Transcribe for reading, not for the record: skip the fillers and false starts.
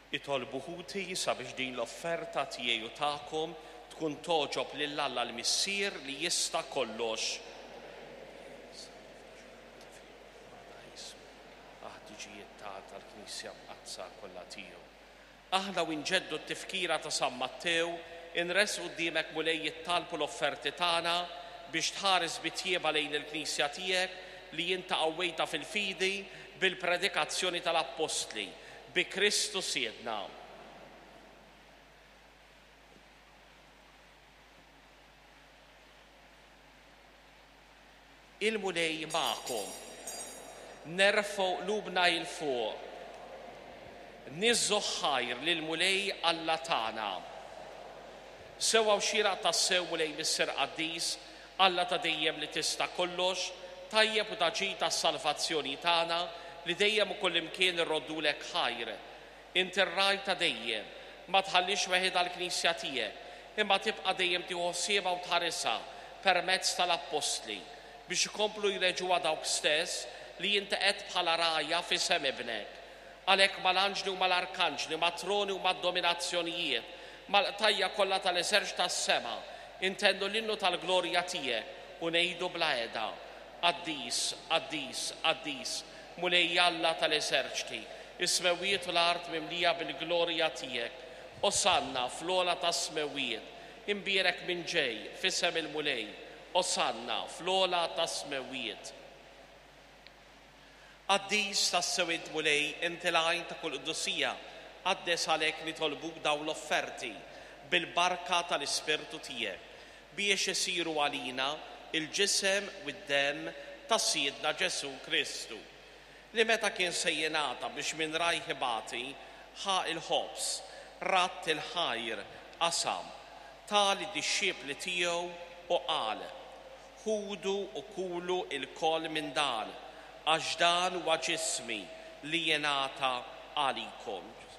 Itolbu ħuti sabiex din l-offerta tiegħi u tagħkom tkun toġob lil Alla l-Missier li jista' kollox. Ħtiġijiet tal-Knisja mqazza kollha tiegħu. Aħna winġeddu t-tifkira ta' San Mattew inresqu quddiemek mulej jittalbu l-offerti tagħna biex tħares bitjieba lejn il-Knisja tiegħek li jinta qawwejta fil-fidi bil-predikazzjoni tal-Apostli bi Kristu siedna. Il-mulej magħkom, nerfgħu qlubna il fuq, niżżu ħajr lill-mulej Alla tagħna. Sewwa xieraq tassew mulej Missier Qaddis, Alla ta' dejjem li tista' kollox, tajjeb u taġi tas-salvazzjoni tagħna li dejjem u kullimkien irroddulek ħajr. Inti r-raj ta' dejjem, ma tħallix weħed għall-Knisja tiegħek, imma tibqa' dejjem tieħu ħsiebha u tħaresha permezz tal-Apostli biex ikomplu jreġuha dawk stess li inti qed bħala rajja f'isem ibnek. Għalhekk mal-anġli u mal-arkanġli, mat-troni u mad-dominazzjonijiet, mal-qtajja kollha tal-eżerċ tas-sema, intendu l-innu tal-glorja tiegħek u ngħidu bla qiegħda: Qaddis, Qaddis, Qaddis, mulej Alla tal-eżerċti, is-smewiet u l-art mimlija bil-glorja tiegħek. Osanna fl-ola tas-smewiet, imbierek minn ġej f'isem il-mulej. Osanna fl-ola tas-smewiet. Qaddis tas-sewid mulej, inti l-għajn ta' kull quddusija, qaddes għalhekk nitolbuk dawn l-offerti bil-barka tal-Ispirtu tiegħek biex isiru għalina il-ġisem u d-demm ta' Siedna Ġesu Kristu, li meta kien se jingħata biex minn rajh ibati ħaq il-ħobs, ratt il-ħajr, qasam, tali d-disċiepli tiegħu u qal: ħudu u kulu il-koll minn dan, għax dan huwa ġismi li jingħata għalikom.